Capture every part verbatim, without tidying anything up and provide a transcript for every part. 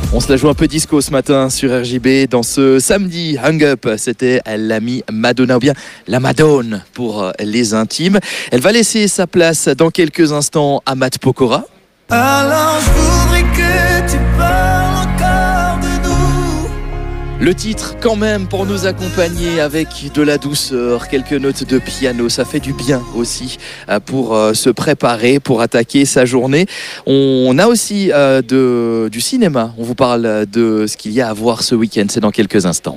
On se la joue un peu disco ce matin sur R J B. Dans ce samedi Hang Up, c'était l'amie Madonna, ou bien la Madone pour les intimes. Elle va laisser sa place dans quelques instants à Matt Pokora. Alors je voudrais que tu parles encore de nous. Le titre quand même pour nous accompagner avec de la douceur, quelques notes de piano, ça fait du bien aussi pour se préparer, pour attaquer sa journée. On a aussi euh, de, du cinéma, on vous parle de ce qu'il y a à voir ce week-end, c'est dans quelques instants.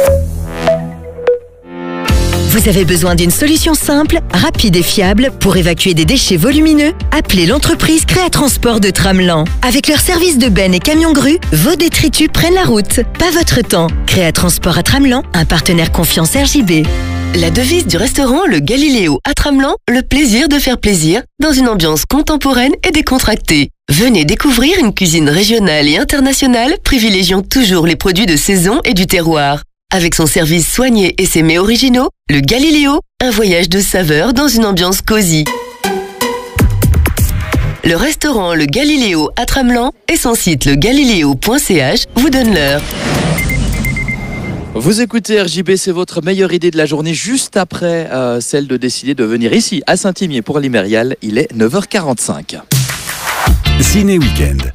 Vous avez besoin d'une solution simple, rapide et fiable pour évacuer des déchets volumineux? Appelez l'entreprise Créatransport de Tramelan. Avec leur service de benne et camion grue, vos détritus prennent la route. Pas votre temps. Créatransport à Tramelan, un partenaire confiance R J B. La devise du restaurant Le Galiléo à Tramelan, le plaisir de faire plaisir dans une ambiance contemporaine et décontractée. Venez découvrir une cuisine régionale et internationale privilégiant toujours les produits de saison et du terroir. Avec son service soigné et ses mets originaux, le Galiléo, un voyage de saveurs dans une ambiance cosy. Le restaurant Le Galiléo à Tramelan et son site le galiléo point c h vous donnent l'heure. Vous écoutez R J B, c'est votre meilleure idée de la journée, juste après euh, celle de décider de venir ici à Saint-Imier pour l'Imérial. Il est neuf heures quarante-cinq. Ciné Week-end.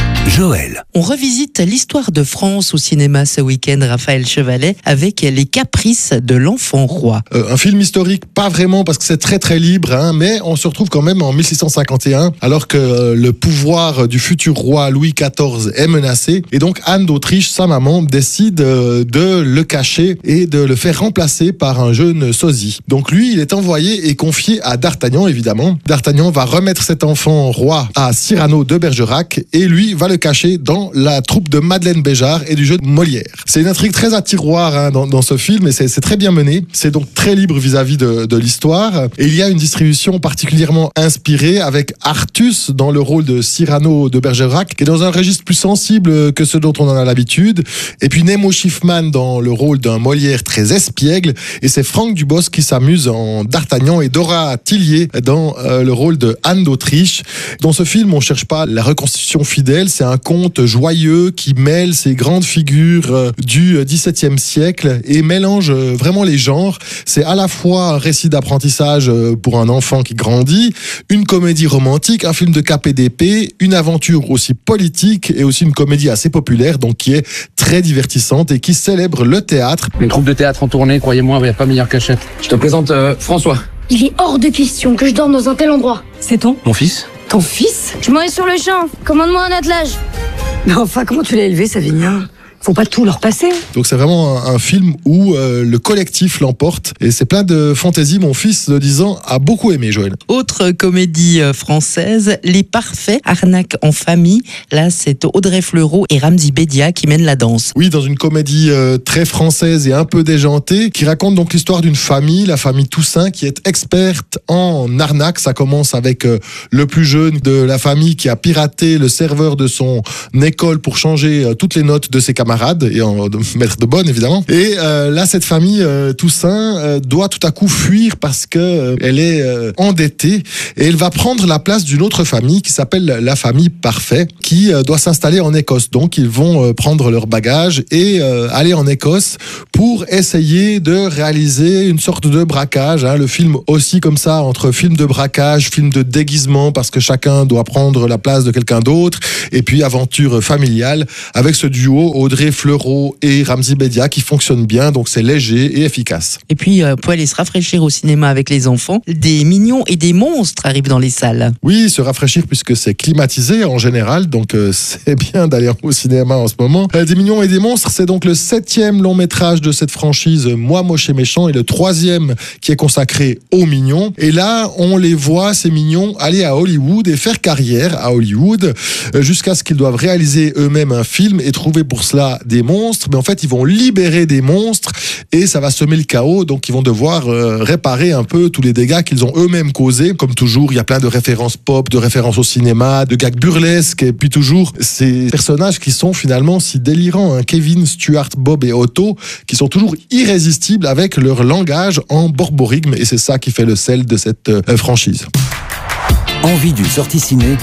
Joël. On revisite l'histoire de France au cinéma ce week-end, Raphaël Chevalet, avec Les Caprices de l'Enfant Roi. Euh, un film historique, pas vraiment, parce que c'est très très libre, hein, mais on se retrouve quand même en mille six cent cinquante et un, alors que euh, le pouvoir du futur roi Louis quatorze est menacé. Et donc Anne d'Autriche, sa maman, décide euh, de le cacher et de le faire remplacer par un jeune sosie. Donc lui, il est envoyé et confié à D'Artagnan, évidemment. D'Artagnan va remettre cet enfant roi à Cyrano de Bergerac, et lui va le caché dans la troupe de Madeleine Béjart et du jeu de Molière. C'est une intrigue très à tiroir hein, dans, dans ce film, et c'est, c'est très bien mené. C'est donc très libre vis-à-vis de, de l'histoire. Et il y a une distribution particulièrement inspirée avec Artus dans le rôle de Cyrano de Bergerac, qui est dans un registre plus sensible que ce dont on en a l'habitude. Et puis Nemo Schiffman dans le rôle d'un Molière très espiègle. Et c'est Franck Dubosc qui s'amuse en D'Artagnan et Dora Tillier dans euh, le rôle de Anne d'Autriche. Dans ce film, on cherche pas la reconstitution fidèle, c'est un conte joyeux qui mêle ces grandes figures du dix-septième siècle et mélange vraiment les genres. C'est à la fois un récit d'apprentissage pour un enfant qui grandit, une comédie romantique, un film de K P D P, une aventure aussi politique et aussi une comédie assez populaire, donc qui est très divertissante et qui célèbre le théâtre. Une troupe de théâtre en tournée, croyez-moi, il n'y a pas meilleure cachette. Je te présente euh, François. Il est hors de question que je dorme dans un tel endroit. C'est ton Mon fils. Ton fils? Je m'en vais sur le champ. Commande-moi un attelage. Mais enfin, comment tu l'as élevé, Savinien? Faut pas tout leur passer. Donc c'est vraiment un, un film où euh, le collectif l'emporte et c'est plein de fantaisie. Mon fils de dix ans a beaucoup aimé, Joël. Autre comédie française, Les Parfaits, arnaque en famille. Là, c'est Audrey Fleurot et Ramzy Bedia qui mènent la danse. Oui, dans une comédie euh, très française et un peu déjantée, qui raconte donc l'histoire d'une famille, la famille Toussaint, qui est experte en arnaque. Ça commence avec euh, le plus jeune de la famille qui a piraté le serveur de son école pour changer euh, toutes les notes de ses camarades et en de mettre de bonnes évidemment. Et euh, là, cette famille euh, Toussaint euh, doit tout à coup fuir parce que euh, elle est euh, endettée et elle va prendre la place d'une autre famille qui s'appelle la famille Parfait, qui euh, doit s'installer en Écosse. Donc ils vont euh, prendre leurs bagages et euh, aller en Écosse pour essayer de réaliser une sorte de braquage. Hein. Le film aussi comme ça, entre film de braquage, film de déguisement, parce que chacun doit prendre la place de quelqu'un d'autre, et puis aventure familiale avec ce duo Audrey Fleurot et Ramzy Bedia qui fonctionne bien, donc c'est léger et efficace. Et puis, euh, pour aller se rafraîchir au cinéma avec les enfants, des mignons et des monstres arrivent dans les salles. Oui, se rafraîchir puisque c'est climatisé en général, donc euh, c'est bien d'aller au cinéma en ce moment. Euh, des mignons et des monstres, c'est donc le septième long métrage de cette franchise Moi, Moche et Méchant, et le troisième qui est consacré aux mignons. Et là, on les voit, ces mignons, aller à Hollywood et faire carrière à Hollywood, euh, jusqu'à ce qu'ils doivent réaliser eux-mêmes un film et trouver pour cela des monstres, mais en fait ils vont libérer des monstres et ça va semer le chaos, donc ils vont devoir euh, réparer un peu tous les dégâts qu'ils ont eux-mêmes causés. Comme toujours, il y a plein de références pop, de références au cinéma, de gags burlesques, et puis toujours ces personnages qui sont finalement si délirants, hein, Kevin, Stuart, Bob et Otto, qui sont toujours irrésistibles avec leur langage en borborigme, et c'est ça qui fait le sel de cette euh, franchise. Envie d'une sortie ciné,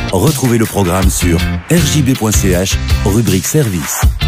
Retrouvez le programme sur r j b point c h, rubrique service.